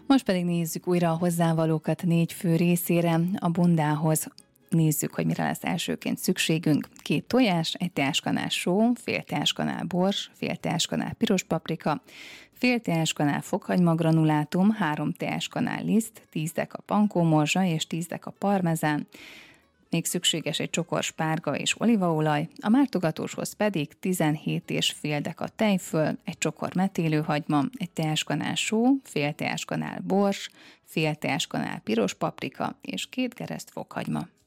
Most pedig nézzük újra a hozzávalókat 4 fő részére. A bundához nézzük, hogy mire lesz elsőként szükségünk. 2 tojás, 1 teáskanál só, fél teáskanál bors, fél teáskanál piros paprika, fél teáskanál fokhagyma granulátum, 3 teáskanál liszt, 10 deka pankómorzsa és 10 deka parmezán. Még szükséges egy csokor spárga és olívaolaj, a mártogatóshoz pedig 17,5 deka tejföl, egy csokor metélőhagyma, egy teáskanál só, fél teáskanál bors, fél teáskanál piros paprika és 2 gereszt fokhagyma.